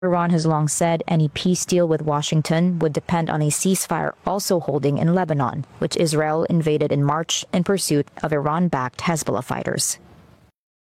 Iran has long said any peace deal with Washington would depend on a ceasefire also holding in Lebanon, which Israel invaded in March in pursuit of Iran-backed Hezbollah fighters.